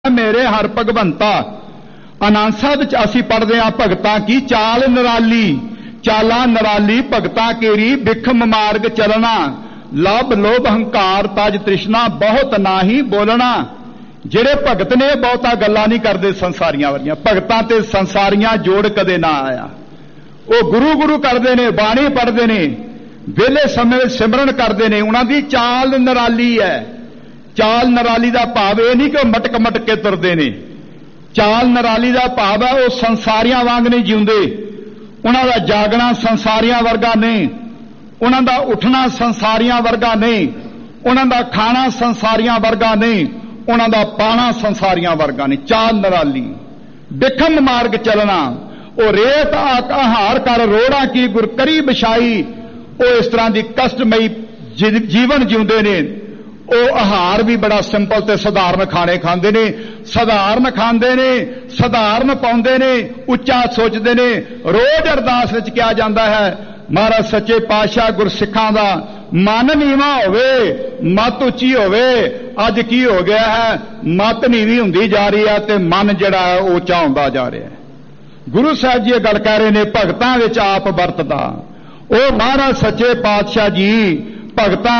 मेरे हर भगवंता। आनंद साहिब असीं पढ़दे हां भगतां की चाल निराली, चाला निराली भगतां केरी बिखम मार्ग चलना, लभ लोभ हंकार तज तृष्णा बहुत नाही बोलना। ਜਿਹੜੇ भगत ने बहुता गल्लां नहीं करते संसारियां वालियां, भगतां ते संसारियां जोड़ कदे ना आया। वो गुरु गुरु करते ने, बाणी पढ़ते ने, वेले समय सिमरन करते ने, उन्हां दी चाल निराली है। चाल निराली का भाव यह नहीं कि मटक मटक के तुरते ने, चाल निराली का भाव है वो संसारियां वांग नहीं जिउंदे, उन्हां दा जागना संसारियां वर्गा नहीं, उन्हां दा उठना संसारियां वर्गा नहीं, उन्हां दा खाना संसारियां वर्गा नहीं, उन्हां दा पाना संसारियां वर्गा नहीं। चाल निराली बिखम मार्ग चलना, वो रेत आहार कर रोड़ा की गुर करी बिछाई। वो इस तरह की कष्टमई जीवन जिउंदे ने। वो आहार भी बड़ा सिंपल ते सधारण खाने खांदे ने, सधारण खांदे ने, सधारण पाउंदे ने, उच्चा सोचते ने। रोज अरदास विच किया जाता है, महाराज सच्चे पातशाह गुरसिखां दा मन नीवा होवे, मत उच्ची होवे। अज की हो गया है, मत नीवी हुंदी जा रही है ते मन जिहड़ा है वो उच्चा हुंदा जा रहा है। गुरु साहब जी गल कह रहे ने, भगतां विच आप वरतदा। ओ महाराज सच्चे पातशाह जी भगतां